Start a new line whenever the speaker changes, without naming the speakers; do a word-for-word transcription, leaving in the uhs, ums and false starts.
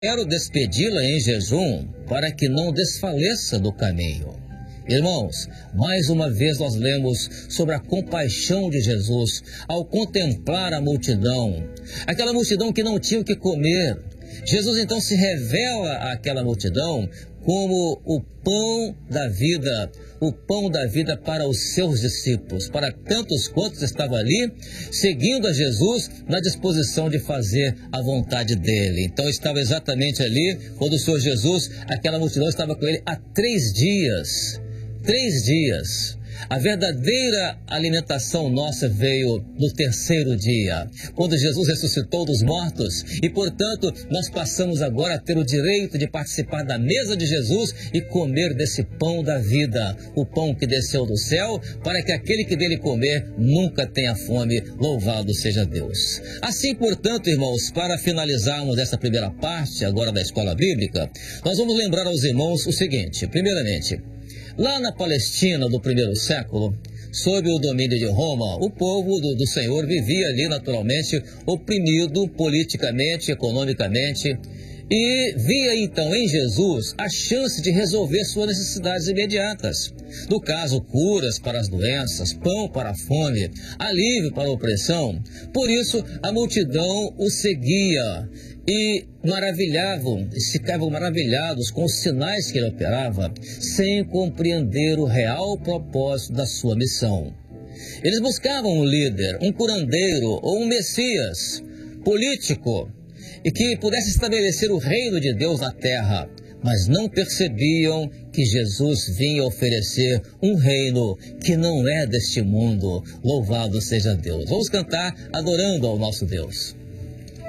Quero despedi-la em jejum para que não desfaleça do caminho. Irmãos, mais uma vez nós lemos sobre a compaixão de Jesus ao contemplar a multidão, aquela multidão que não tinha o que comer. Jesus então se revela àquela multidão como o pão da vida, o pão da vida para os seus discípulos, para tantos quantos estavam ali, seguindo a Jesus na disposição de fazer a vontade dele. Então estava exatamente ali, quando o Senhor Jesus, aquela multidão estava com ele há três dias, três dias. A verdadeira alimentação nossa veio no terceiro dia, quando Jesus ressuscitou dos mortos, e portanto nós passamos agora a ter o direito de participar da mesa de Jesus e comer desse pão da vida, o pão que desceu do céu, para que aquele que dele comer nunca tenha fome. Louvado seja Deus. Assim, portanto, irmãos, para finalizarmos essa primeira parte agora da escola bíblica, nós vamos lembrar aos irmãos o seguinte: primeiramente, lá na Palestina do primeiro século, sob o domínio de Roma, o povo do, do Senhor vivia ali naturalmente oprimido politicamente, economicamente, e via então em Jesus a chance de resolver suas necessidades imediatas. No caso, curas para as doenças, pão para a fome, alívio para a opressão. Por isso, a multidão o seguia e maravilhavam, ficavam maravilhados com os sinais que ele operava, sem compreender o real propósito da sua missão. Eles buscavam um líder, um curandeiro ou um Messias político, e que pudesse estabelecer o reino de Deus na terra, mas não percebiam que Jesus vinha oferecer um reino que não é deste mundo. Louvado seja Deus. Vamos cantar adorando ao nosso Deus.